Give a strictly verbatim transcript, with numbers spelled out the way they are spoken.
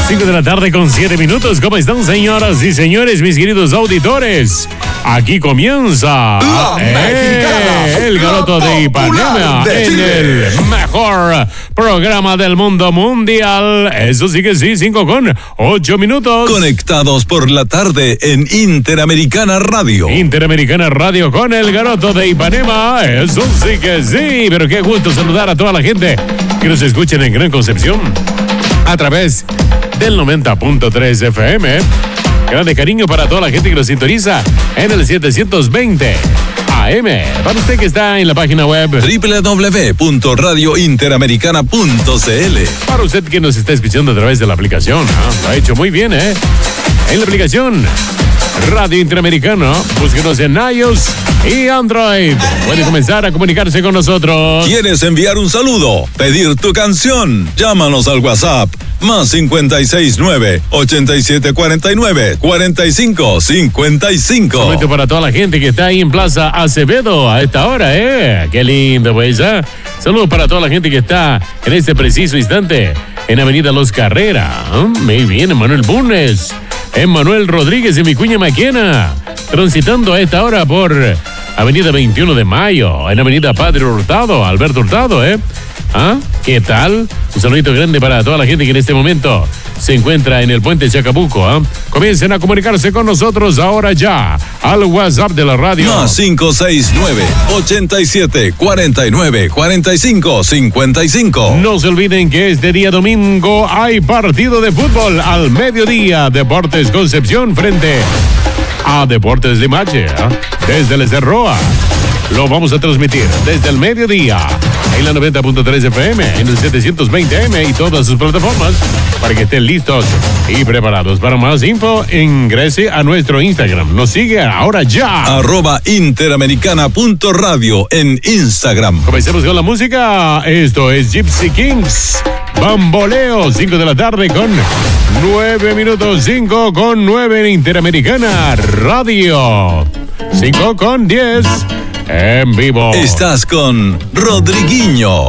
cinco de la tarde con siete minutos. ¿Cómo están, señoras y señores, mis queridos auditores? Aquí comienza La eh, el Garoto de Ipanema de en Chile. el mejor programa del mundo mundial. Eso sí que sí, cinco con ocho minutos. Conectados por la tarde en Interamericana Radio. Interamericana Radio con el Garoto de Ipanema. Eso sí que sí. Pero qué gusto saludar a toda la gente que nos escuchen en Gran Concepción a través del noventa punto tres F M. Grande cariño para toda la gente que nos sintoniza en el setecientos veinte A M. Para usted que está en la página web doble u doble u doble u punto radio interamericana punto c l. Para usted que nos está escuchando a través de la aplicación. ¿Ah? Lo ha hecho muy bien, ¿eh? En la aplicación Radio Interamericano, búsquenos en iOS y Android. Puede comenzar a comunicarse con nosotros. ¿Quieres enviar un saludo? ¿Pedir tu canción? Llámanos al WhatsApp más cincuenta y seis nueve, ochenta y siete cuarenta y nueve, cuarenta y cinco cincuenta y cinco. Momento para toda la gente que está ahí en Plaza Acevedo a esta hora, ¿eh? Qué lindo, pues, ¿eh? Saludos para toda la gente que está en este preciso instante en Avenida Los Carrera. ¿eh? Muy bien, Manuel Bunes, Emmanuel Rodríguez y Vicuña Maquena, transitando a esta hora por Avenida veintiuno de Mayo, en Avenida Padre Hurtado, Alberto Hurtado, ¿eh? ¿Ah? ¿Qué tal? Un saludito grande para toda la gente que en este momento se encuentra en el puente Chacabuco. ¿eh? Comiencen a comunicarse con nosotros ahora ya al WhatsApp de la radio. Más cinco seis nueve, ochenta y siete cuarenta y nueve, cuarenta y cinco cincuenta y cinco. No se olviden que este día domingo hay partido de fútbol al mediodía. Deportes Concepción frente a Deportes Limache. ¿eh? Desde el Cerroa. Lo vamos a transmitir desde el mediodía en la noventa punto tres F M, en el setecientos veinte A M y todas sus plataformas para que estén listos y preparados. Para más info, ingrese a nuestro Instagram. Nos sigue ahora ya. Arroba interamericana punto radio en Instagram. Comencemos con la música. Esto es Gypsy Kings. Bamboleo, cinco de la tarde con nueve minutos, cinco con nueve en Interamericana Radio. cinco con diez en vivo. Estás con Rodriguinho.